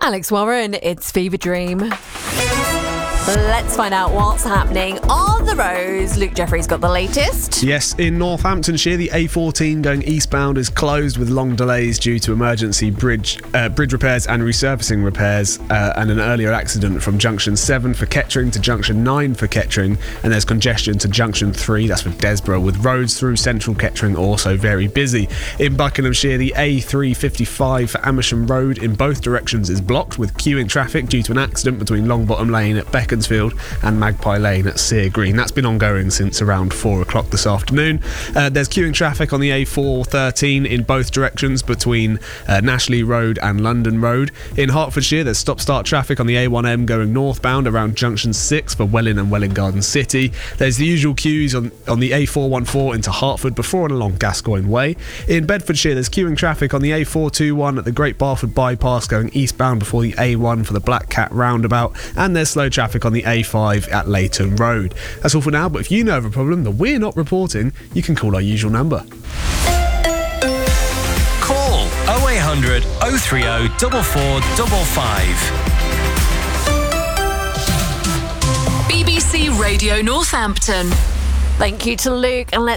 Alex Warren, it's Fever Dream. Let's find out what's happening on the roads. Luke Jeffrey's got the latest. Yes, in Northamptonshire, the A14 going eastbound is closed with long delays due to emergency bridge repairs and resurfacing repairs, and an earlier accident from Junction 7 for Kettering to Junction 9 for Kettering, and there's congestion to Junction 3, that's for Desborough, with roads through central Kettering also very busy. In Buckinghamshire, the A355 for Amersham Road in both directions is blocked with queuing traffic due to an accident between Longbottom Lane at Beaconsfield and Magpie Lane at Sear Green. That's been ongoing since around 4 o'clock this afternoon. There's queuing traffic on the A413 in both directions between Nashley Road and London Road. In Hertfordshire, there's stop-start traffic on the A1M going northbound around Junction 6 for Welling and Welling Garden City. There's the usual queues on the A414 into Hertford before and along Gascoigne Way. In Bedfordshire, there's queuing traffic on the A421 at the Great Barford Bypass going eastbound before the A1 for the Black Cat roundabout, and there's slow traffic on the A5 at Leighton Road. That's all for now, but if you know of a problem that we're not reporting, you can call our usual number. Call 0800 030 4455. BBC Radio Northampton. Thank you to Luke, and let's